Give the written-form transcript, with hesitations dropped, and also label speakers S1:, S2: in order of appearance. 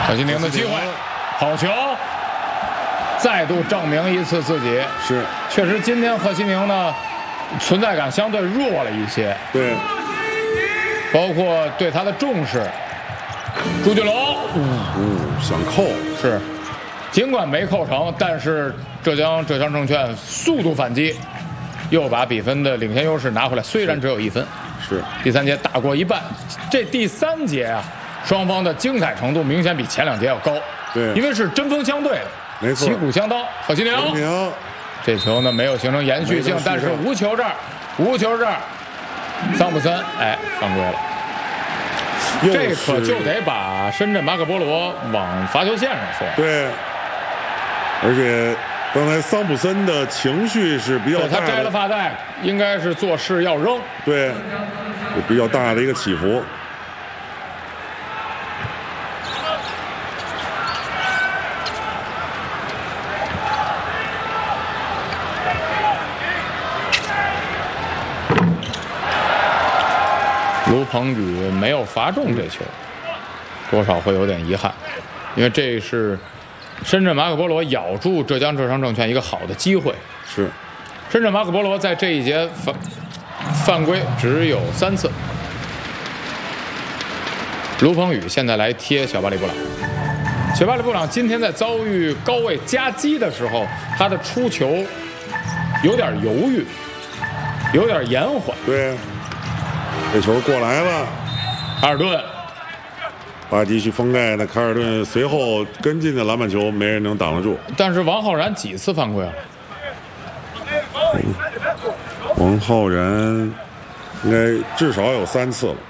S1: 何西宁的机会，好球，再度证明一次自己。
S2: 是，
S1: 确实今天何西宁呢存在感相对弱了一些。
S2: 对，
S1: 包括对他的重视。朱俊龙，
S2: 想扣
S1: 是，尽管没扣成，但是浙江证券速度反击，又把比分的领先优势拿回来。虽然只有1分，
S2: 是
S1: 第3节打过一半，这第3节啊，双方的精彩程度明显比前2节要高。
S2: 对，
S1: 因为是针锋相对的，
S2: 没错，
S1: 旗鼓相当。何西宁，这球呢没有形成延续性，但是无球这儿，桑普森犯规了。这可就得把深圳马可波罗往罚球线上送。
S2: 对，而且刚才桑普森的情绪是比较大的，
S1: 他摘了发带，应该是做事要扔。
S2: 对，有比较大的一个起伏。
S1: 卢鹏宇没有罚中这球，多少会有点遗憾，因为这是深圳马可波罗咬住浙江证券一个好的机会。
S2: 是，
S1: 深圳马可波罗在这一节犯规只有3次。卢鹏宇现在来贴小巴里布朗。小巴里布朗今天在遭遇高位夹击的时候，他的出球有点犹豫，有点延缓。
S2: 对。这球过来了，
S1: 卡尔顿，
S2: 巴基去封盖，那卡尔顿随后跟进的篮板球，没人能挡得住。
S1: 但是王浩然几次犯规了？
S2: 王浩然应该至少有3次了。